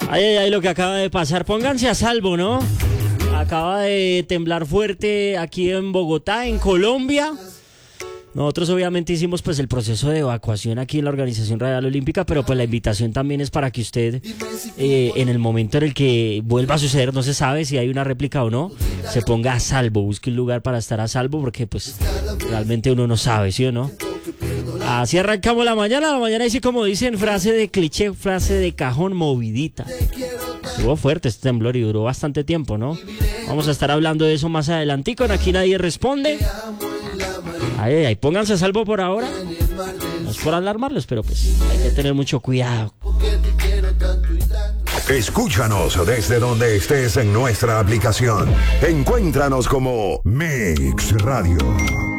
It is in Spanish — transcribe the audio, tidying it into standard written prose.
Ay, ay, ay, lo que acaba de pasar. Pónganse a salvo, ¿no? Acaba de temblar fuerte aquí en Bogotá, en Colombia. Nosotros obviamente hicimos pues el proceso de evacuación aquí en la Organización Radial Olímpica, pero pues la invitación también es para que usted en el momento en el que vuelva a suceder, no se sabe si hay una réplica o no, se ponga a salvo, busque un lugar para estar a salvo, porque pues realmente uno no sabe, ¿sí o no? Así arrancamos la mañana así como dicen, frase de cliché, frase de cajón, movidita. Estuvo fuerte este temblor y duró bastante tiempo, ¿no? Vamos a estar hablando de eso más adelantico, Aquí Nadie Responde. Ay, ay, pónganse a salvo por ahora. No es por alarmarlos, pero pues hay que tener mucho cuidado. Escúchanos desde donde estés en nuestra aplicación. Encuéntranos como Mix Radio.